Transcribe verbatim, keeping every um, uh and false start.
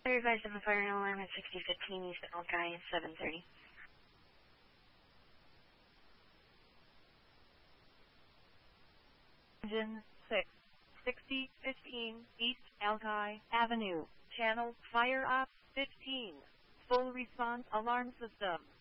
I advise of the fire alarm at sixty fifteen East Alki at seven thirty. Engine six, sixty fifteen East Alki Avenue, channel fire op fifteen. Full response alarm system.